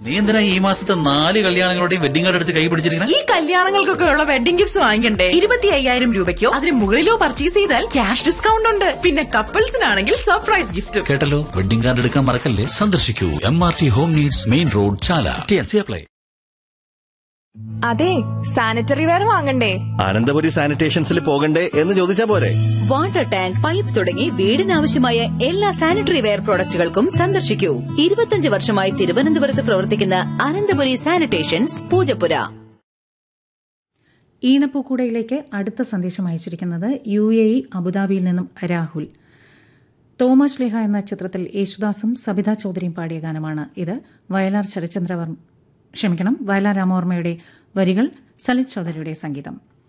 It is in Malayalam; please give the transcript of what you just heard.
നീ എന്തിനാ ഈ മാസത്തെ 4 കല്യാണങ്ങളുടെയും വെഡിങ് കാർഡ് എടുത്ത് കൈ പിടിച്ചിരിക്കണേ? ഈ കല്യാണങ്ങൾക്കൊക്കെ ഉള്ള വെഡിങ് ഗിഫ്റ്റ്സ് വാങ്ങിക്കണ്ടേ? 25,000 രൂപയ്ക്കോ അതിന് മുകളിലോ പർച്ചേസ് ചെയ്താൽ ക്യാഷ് ഡിസ്കൗണ്ട് ഉണ്ട്. പിന്നെ കപ്പിൾസിനാണെങ്കിൽ സർപ്രൈസ് ഗിഫ്റ്റ്. കേട്ടല്ലോ, വെഡിങ് കാർഡ് എടുക്കാൻ മറക്കല്ലേ. സന്ദർശിക്കൂ MRT home needs, main road, ചാല. TNC apply. അതെ, സാനിറ്ററി വെയർ വാങ്ങണ്ടേ? അനന്തപുരി സാനിറ്റേഷൻസിൽ പോകണ്ടേ എന്ന് ചോദിച്ചാ പോരെ? വാട്ടർ ടാങ്ക്, പൈപ്പ് തുടങ്ങി വീടിനാവശ്യമായ എല്ലാ സാനിറ്ററി വെയർ പ്രോഡക്റ്റുകൾക്കും സന്ദർശിക്കൂ. 25 വർഷമായി തിരുവനന്തപുരത്ത് പ്രവർത്തിക്കുന്ന അനന്തപുരി സാനിറ്റേഷൻസ്, പൂജപ്പുര. ഈണപ്പൂക്കൂടയിലേക്ക് അടുത്ത സന്ദേശം അയച്ചിരിക്കുന്നത് UAE അബുദാബിയിൽ നിന്നും രാഹുൽ. തോമസ് ലേഹ എന്ന ചിത്രത്തിൽ യേശുദാസും സബിത ചൌധരിയും പാടിയ ഗാനമാണ് ഇത്. വയലാർ രാമവർമ്മയുടെ വരികൾ, സലിത് ചൌധരിയുടെ സംഗീതം.